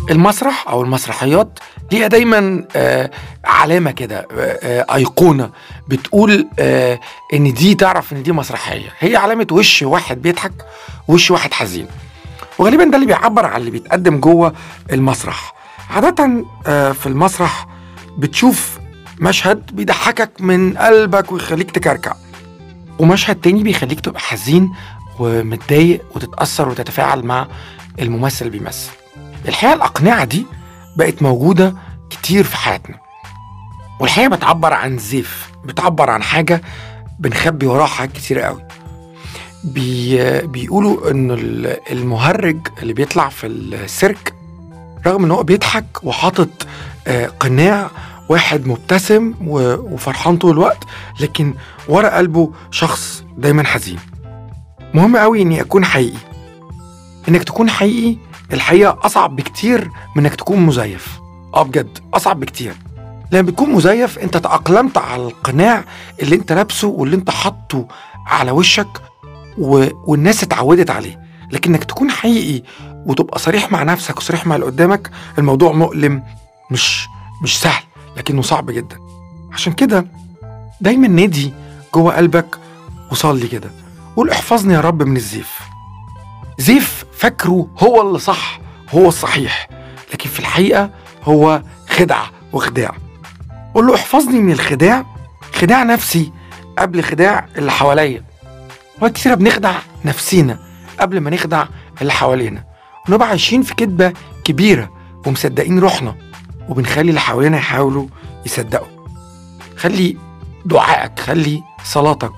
المسرح أو المسرحيات ليها دايما علامة كده، أيقونة بتقول إن دي، تعرف إن دي مسرحية. هي علامة وش واحد بيضحك ووش واحد حزين، وغالبا ده اللي بيعبر عن اللي بيتقدم جوه المسرح. عادة في المسرح بتشوف مشهد بيضحكك من قلبك ويخليك تكركع، ومشهد تاني بيخليك تبقى حزين ومتضايق وتتأثر وتتفاعل مع الممثل اللي بيمثل. الحقيقة الأقنعة دي بقت موجودة كتير في حياتنا، والحقيقة بتعبر عن زيف، بتعبر عن حاجة بنخبي وراها حاجات كتير قوي. بيقولوا إن المهرج اللي بيطلع في السيرك رغم إن هو بيضحك وحاطط قناع، واحد مبتسم وفرحان طول الوقت، لكن ورا قلبه شخص دايما حزين. مهم قوي إني أكون حقيقي. إنك تكون حقيقي الحقيقة أصعب بكتير من إنك تكون مزيف. بجد أصعب بكتير. لما بتكون مزيف أنت تأقلمت على القناع اللي أنت لابسه واللي أنت حاطه على وشك والناس اتعودت عليه. لكن إنك تكون حقيقي وتبقى صريح مع نفسك وصريح مع اللي قدامك، الموضوع مؤلم، مش سهل، لكنه صعب جدا. عشان كده دايما نادي جوه قلبك وصلي كده، قول احفظني يا رب من الزيف. زيف فاكره هو اللي صح، هو الصحيح، لكن في الحقيقة هو خدعة وخداع. قول له احفظني من الخداع، خداع نفسي قبل خداع اللي حواليا. وقت كتير بنخدع نفسينا قبل ما نخدع اللي حوالينا، ونبقى عايشين في كذبة كبيرة ومصدقين روحنا، وبنخلي اللي حوالينا يحاولوا يصدقوا. خلي دعائك، خلي صلاتك